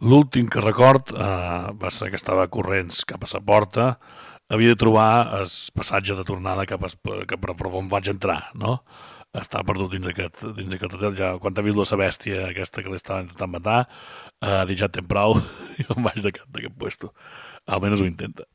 L'últim que record va ser que estava corrents cap a sa porta, havia de trobar el passatge de tornada cap a per on vaig entrar, no? Estava perdut dins aquest hotel, ja quan he vist la bèstia aquesta que l'estava intentant matar, dic ja en tenc prou i me'n vaig d'aquest puesto. Almenys ho intenta.